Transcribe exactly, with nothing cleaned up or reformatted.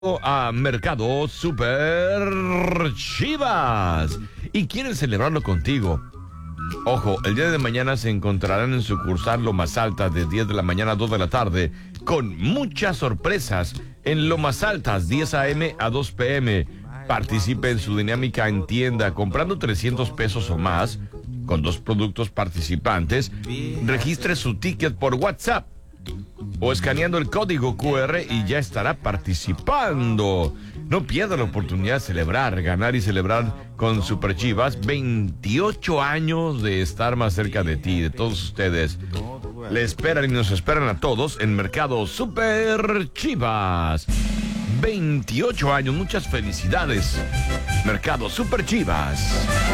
A Mercado Super Chivas y quieren celebrarlo contigo. Ojo, el día de mañana se encontrarán en sucursal Lomas Altas de diez de la mañana a dos de la tarde con muchas sorpresas en Lomas Altas diez a eme a dos pe eme. Participe en su dinámica en tienda comprando trescientos pesos o más con dos productos participantes. Registre su ticket por WhatsApp o escaneando el código cu erre y ya estará participando. No pierda la oportunidad de celebrar, ganar y celebrar con Super Chivas. veintiocho años de estar más cerca de ti, de todos ustedes. Le esperan y nos esperan a todos en Mercado Super Chivas. veintiocho años, muchas felicidades. Mercado Super Chivas.